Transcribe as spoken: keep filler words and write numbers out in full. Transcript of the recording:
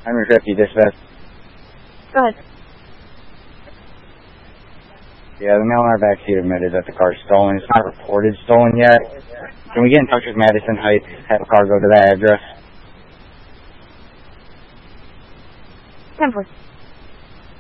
I'm your fifty dispatch. Go ahead. Yeah, the male in our backseat admitted that the car's stolen. It's not reported stolen yet. Can we get in touch with Madison Heights, have a car go to that address? ten four.